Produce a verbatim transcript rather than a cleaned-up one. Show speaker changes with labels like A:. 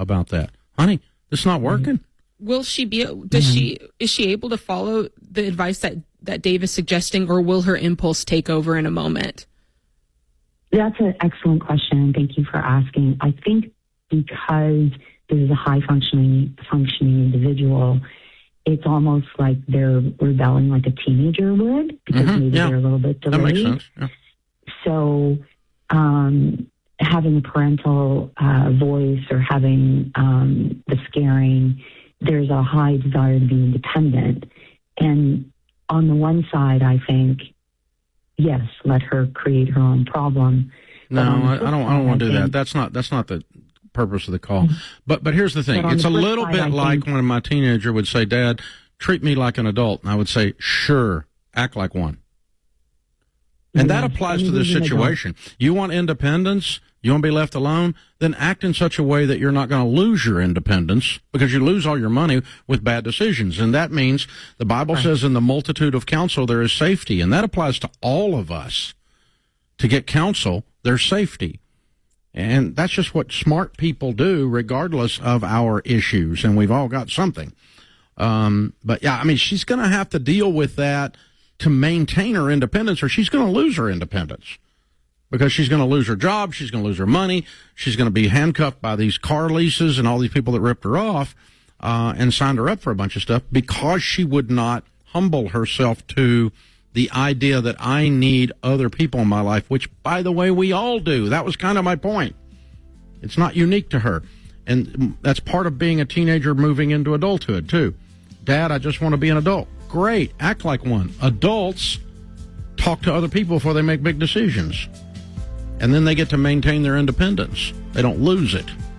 A: about that. Honey, it's not working.
B: Will she be, does mm-hmm. she, is she able to follow the advice that, that Dave is suggesting, or will her impulse take over in a moment?
C: That's an excellent question. Thank you for asking. I think because this is a high functioning, functioning individual, it's almost like they're rebelling like a teenager would, because mm-hmm. maybe yeah. they're a little bit delayed.
A: That makes sense. Yeah.
C: So, um, having a parental uh, voice or having um, the scaring, there's a high desire to be independent. And on the one side, I think, yes, let her create her own problem.
A: No, I, I don't. I don't want to do that. That's not. That's not the purpose of the call. Mm-hmm. But but here's the thing. It's a little side, bit I like think, when my teenager would say, "Dad, treat me like an adult," and I would say, "Sure, act like one." And yeah, that applies to this situation. You want independence? You want to be left alone? Then act in such a way that you're not going to lose your independence, because you lose all your money with bad decisions. And that means the Bible right. says in the multitude of counsel there is safety. And that applies to all of us. To get counsel, there's safety. And that's just what smart people do regardless of our issues. And we've all got something. Um, but, yeah, I mean, she's going to have to deal with that to maintain her independence, or she's going to lose her independence. Because she's going to lose her job, she's going to lose her money, she's going to be handcuffed by these car leases and all these people that ripped her off uh, and signed her up for a bunch of stuff, because she would not humble herself to the idea that I need other people in my life, which, by the way, we all do. That was kind of my point. It's not unique to her. And that's part of being a teenager moving into adulthood, too. Dad, I just want to be an adult. Great. Act like one. Adults talk to other people before they make big decisions. And then they get to maintain their independence. They don't lose it.